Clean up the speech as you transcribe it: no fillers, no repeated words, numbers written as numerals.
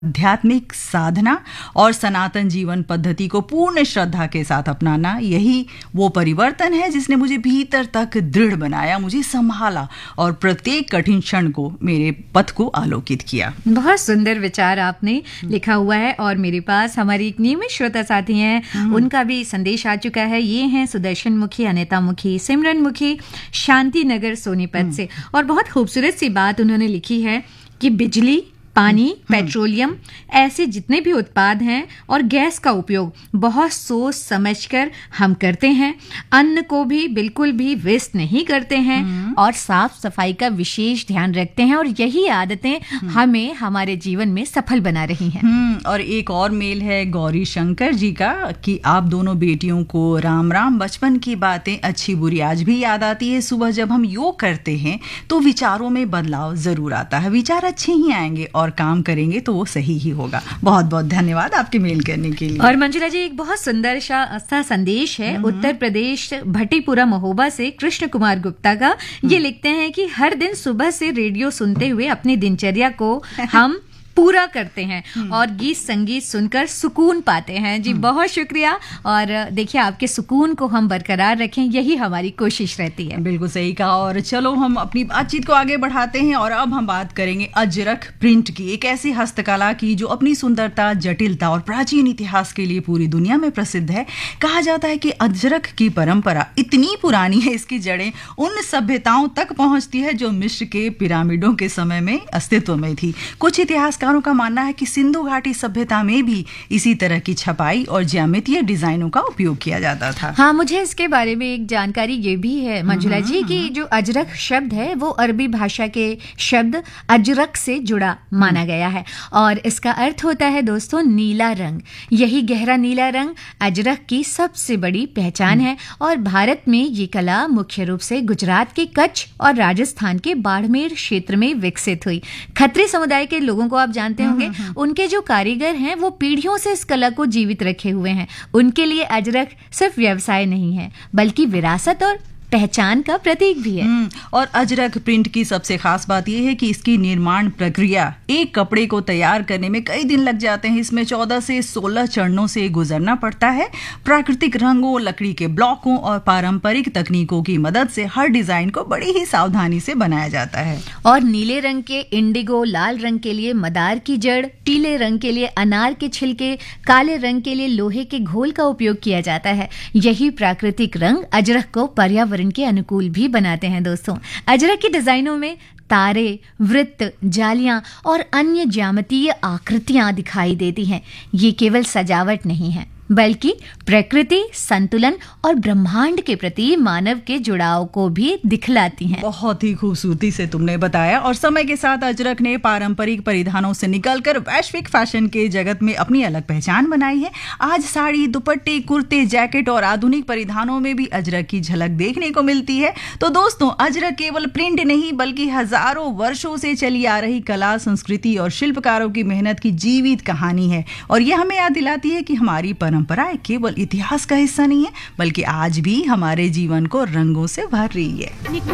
आध्यात्मिक साधना और सनातन जीवन पद्धति को पूर्ण श्रद्धा के साथ अपनाना, यही वो परिवर्तन है जिसने मुझे भीतर तक दृढ़ बनाया, मुझे संभाला और प्रत्येक कठिन क्षण को मेरे पथ को आलोकित किया। बहुत सुंदर विचार आपने लिखा हुआ है और मेरे पास हमारी एक नियमित श्रोता साथी हैं, उनका भी संदेश आ चुका है। ये हैं सुदर्शन मुखी, अनिता मुखी, सिमरन मुखी, शांति नगर सोनीपत से। और बहुत खूबसूरत सी बात उन्होंने लिखी है कि बिजली, पानी, पेट्रोलियम ऐसे जितने भी उत्पाद हैं और गैस का उपयोग बहुत सोच समझकर हम करते हैं। अन्न को भी बिल्कुल भी वेस्ट नहीं करते हैं और साफ सफाई का विशेष ध्यान रखते हैं और यही आदतें हमें हमारे जीवन में सफल बना रही हैं। और एक और मेल है गौरी शंकर जी का कि आप दोनों बेटियों को राम राम, बचपन की बातें अच्छी बुरी आज भी याद आती है। सुबह जब हम योग करते हैं तो विचारों में बदलाव जरूर आता है, विचार अच्छे ही आएंगे और काम करेंगे तो वो सही ही होगा। बहुत बहुत धन्यवाद आपके मेल करने के लिए। और मंजुला जी, एक बहुत सुंदर सा संदेश है उत्तर प्रदेश भट्टीपुरा महोबा से कृष्ण कुमार गुप्ता का। ये लिखते हैं कि हर दिन सुबह से रेडियो सुनते हुए अपनी दिनचर्या को हम पूरा करते हैं और गीत संगीत सुनकर सुकून पाते हैं। जी बहुत शुक्रिया। और देखिए, आपके सुकून को हम बरकरार रखें, यही हमारी कोशिश रहती है। बिल्कुल सही कहा। और चलो हम अपनी बातचीत को आगे बढ़ाते हैं और अब हम बात करेंगे अजरक प्रिंट की, एक ऐसी हस्तकला की जो अपनी सुंदरता, जटिलता और प्राचीन इतिहास के लिए पूरी दुनिया में प्रसिद्ध है। कहा जाता है कि अजरक की परंपरा इतनी पुरानी है, इसकी जड़ें उन सभ्यताओं तक पहुंचती है जो मिस्र के पिरामिडों के समय में अस्तित्व में थी। कुछ इतिहास का मानना है कि सिंधु घाटी सभ्यता में भी इसी तरह की छपाई और ज्यामितीय डिजाइनों का उपयोग किया जाता था। हाँ, मुझे इसके बारे में एक जानकारी ये भी है मंजुला जी कि जो अजरक शब्द है वो अरबी भाषा के शब्द अजरक से जुड़ा माना गया है और इसका अर्थ होता है दोस्तों नीला रंग। यही गहरा नीला रंग अजरक की सबसे बड़ी पहचान है और भारत में ये कला मुख्य रूप से गुजरात के कच्छ और राजस्थान के बाड़मेर क्षेत्र में विकसित हुई। खत्री समुदाय के लोगों को आप जानते होंगे, उनके जो कारीगर हैं वो पीढ़ियों से इस कला को जीवित रखे हुए हैं। उनके लिए अजरक सिर्फ व्यवसाय नहीं है बल्कि विरासत और पहचान का प्रतीक भी है। और अजरक प्रिंट की सबसे खास बात यह है कि इसकी निर्माण प्रक्रिया, एक कपड़े को तैयार करने में कई दिन लग जाते हैं। इसमें 14 से 16 चरणों से गुजरना पड़ता है। प्राकृतिक रंगों, लकड़ी के ब्लॉकों और पारंपरिक तकनीकों की मदद से हर डिजाइन को बड़ी ही सावधानी से बनाया जाता है। और नीले रंग के इंडिगो, लाल रंग के लिए मदार की जड़, पीले रंग के लिए अनार के छिलके, काले रंग के लिए लोहे के घोल का उपयोग किया जाता है। यही प्राकृतिक रंग अजरक को पर्यावरण के अनुकूल भी बनाते हैं दोस्तों। अजरक की डिजाइनों में तारे, वृत्त, जालियां और अन्य ज्यामितीय आकृतियां दिखाई देती हैं। ये केवल सजावट नहीं है बल्कि प्रकृति, संतुलन और ब्रह्मांड के प्रति मानव के जुड़ाव को भी दिखलाती हैं। बहुत ही खूबसूरती से तुमने बताया। और समय के साथ अजरक ने पारंपरिक परिधानों से निकलकर वैश्विक फैशन के जगत में अपनी अलग पहचान बनाई है। आज साड़ी, दुपट्टे, कुर्ते, जैकेट और आधुनिक परिधानों में भी अजरक की झलक देखने को मिलती है। तो दोस्तों, अजरक केवल प्रिंट नहीं बल्कि हजारों वर्षों से चली आ रही कला, संस्कृति और शिल्पकारों की मेहनत की जीवित कहानी है। और यह हमें याद दिलाती है कि हमारी परंपराएं केवल इतिहास का हिस्सा नहीं है बल्कि आज भी हमारे जीवन को रंगों से भर रही है।